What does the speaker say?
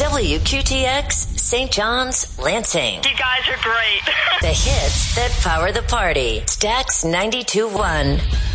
WQTX, St. John's, Lansing. You guys are great. The hits that power the party. Stax 92.1.